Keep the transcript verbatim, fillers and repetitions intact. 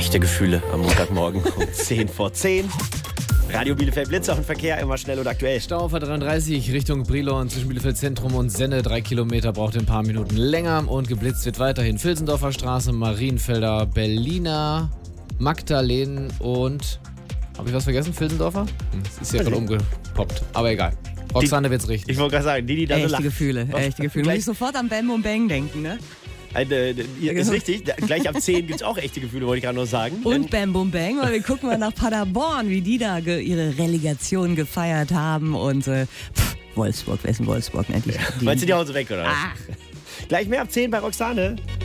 Echte Gefühle am Montagmorgen um zehn vor zehn. Radio Bielefeld Blitz, auch im Verkehr, immer schnell und aktuell. Stau auf A dreiunddreißig Richtung Brilon zwischen Bielefeld Zentrum und Senne. Drei Kilometer, braucht ein paar Minuten länger. Und geblitzt wird weiterhin Vilsendorfer Straße, Marienfelder, Berliner, Magdalenen und... Habe ich was vergessen? Vilsendorfer? Hm, das ist ja gerade umgepoppt. Aber egal. Roxane wird's richtig. Ich wollte gerade sagen, die, die da so Echte lacht. Gefühle, echte Gefühle. Muss ich sofort an Bam und Bang denken, ne? Eine, ihr, ist richtig, gleich ab zehn gibt es auch echte Gefühle, wollte ich gerade nur sagen. Und Bam Bum Bang, weil wir gucken mal nach Paderborn, wie die da ge- ihre Relegation gefeiert haben. Und äh, pff, Wolfsburg, wer ist denn Wolfsburg? Endlich. Meinst du die hauen sie weg, oder was? Ach. Gleich mehr ab zehn bei Roxane.